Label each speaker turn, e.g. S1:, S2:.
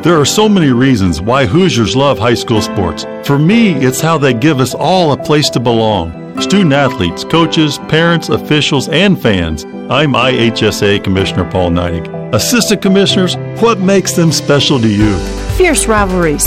S1: There are so many reasons why Hoosiers love high school sports. For me, it's how they give us all a place to belong. Student athletes, coaches, parents, officials, and fans. I'm IHSA Commissioner Paul Neidig. Assistant Commissioners, what makes them special to you?
S2: Fierce rivalries,